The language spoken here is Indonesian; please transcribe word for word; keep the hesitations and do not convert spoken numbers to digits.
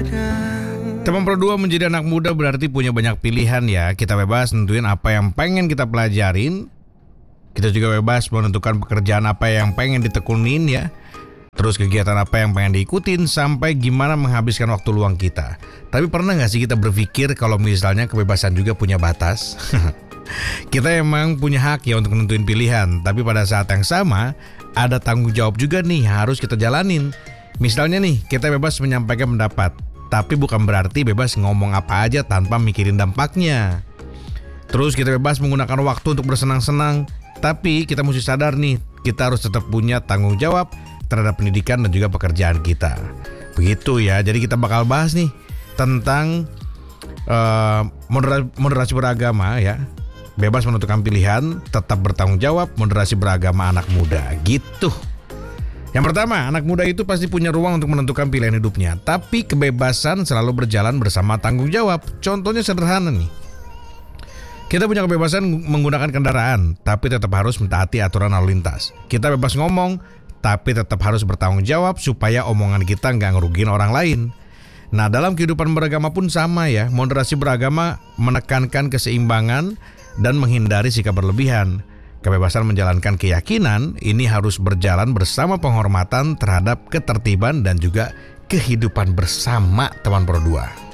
Teman Pro dua menjadi anak muda berarti punya banyak pilihan ya. Kita bebas nentuin apa yang pengen kita pelajarin. Kita juga bebas menentukan pekerjaan apa yang pengen ditekunin ya. Terus kegiatan apa yang pengen diikutin, sampai gimana menghabiskan waktu luang kita. Tapi pernah gak sih kita berpikir kalau misalnya kebebasan juga punya batas? Kita emang punya hak ya untuk nentuin pilihan, tapi pada saat yang sama ada tanggung jawab juga nih yang harus kita jalanin. Misalnya nih, kita bebas menyampaikan pendapat, tapi bukan berarti bebas ngomong apa aja tanpa mikirin dampaknya. Terus kita bebas menggunakan waktu untuk bersenang-senang, tapi kita mesti sadar nih, kita harus tetap punya tanggung jawab terhadap pendidikan dan juga pekerjaan kita. Begitu ya, jadi kita bakal bahas nih tentang uh, modera- moderasi beragama ya. Bebas menentukan pilihan, tetap bertanggung jawab, moderasi beragama anak muda gitu. Yang pertama, anak muda itu pasti punya ruang untuk menentukan pilihan hidupnya, tapi kebebasan selalu berjalan bersama tanggung jawab. Contohnya sederhana nih. Kita punya kebebasan menggunakan kendaraan, tapi tetap harus mentaati aturan lalu lintas. Kita bebas ngomong, tapi tetap harus bertanggung jawab supaya omongan kita nggak ngerugiin orang lain. Nah, dalam kehidupan beragama pun sama ya. Moderasi beragama menekankan keseimbangan dan menghindari sikap berlebihan. Kebebasan menjalankan keyakinan ini harus berjalan bersama penghormatan terhadap ketertiban dan juga kehidupan bersama teman Pro dua.